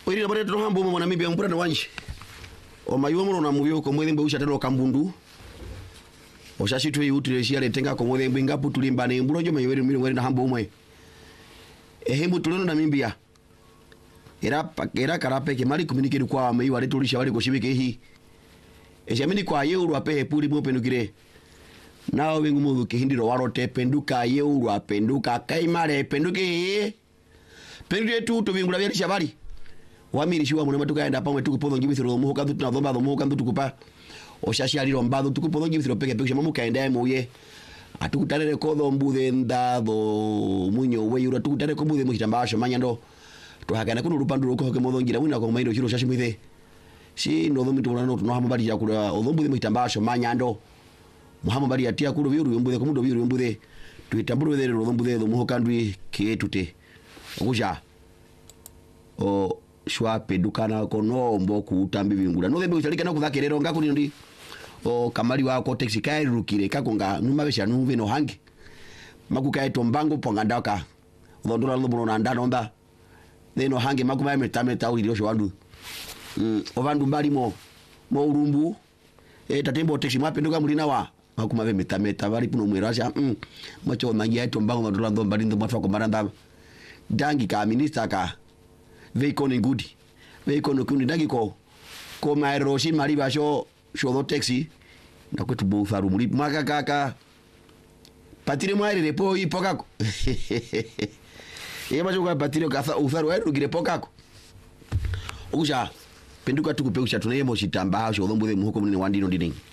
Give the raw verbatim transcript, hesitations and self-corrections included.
Oiri abare to hambo mwana mimbi mpura na wanji. O mayumo na muyo ko mwedhe mbusha tano kambundu. O shashi tu yutire shi ale tenga ko mwedhe mbinga putulimba ne mbulo jo mayori miri mwere na hambo mwe. E hembu tulono na mimbia. Era era karape ke mali communique kwa mayi wale tulisha wale ko shibike hi. E jamini kwa yeuru ape puli mo penukire. Nao wengu mo ke hindiro warote penduka yeuru apenduka kaimare penduke. Penduke tu to vingula vya shabari. Wamiri shiwa mwana tukaenda pamwe tukupodho ngibithiro mu hoka tutu na dhomba mu hoka tukupa oshashi ali rombado tukupodho ngibithiro peke peke mamu kaenda muye atukutarere kodho mbudhe ndado munyo we yura tukutarere ko mbudhe muhitambasho manyando to hakana kuno rupandu ko ke modho ngira wina ko mairo shiro shashi mwithe si no dhomi tuna no no hamabali ya kula odhombudhe muhitambasho manyando muhamu bali atia kulo biru mbudhe ko mudo biru mbudhe tuitamburu we ro mbudhe do mu hoka ndwi ketute okuja o shwa pedukana kono mboku utambi vingula no thembe utalika na kuthakerero ngakuni ndi o kamali wako taxi kai rukire kakonga numa besha nuve no hangi makukae tombango ponga ndaka udondora ndo bono nanda nonda neno hangi makuma metame tawu ilio shwandu mm ovandu mbali mo mo urumbu e tatembo taxi mapenduka mulina wa makuma ve metame tabali puno mwirasha mm macho mangia tombango ndora ndo mbali ndo matwa ko maranda dangi ka minister ka veiko ni ngudi veiko no kundi dagiko ko mairoshi mari basho shodo taxi na kwetu bo faru muri maka kaka patire mwaire repo ipokako yeba joka patire ka ufaru wa rugire pokako uja penduka tukupeusha tunayemo shitamba shodo mbudhe muhoko munene wandino ndini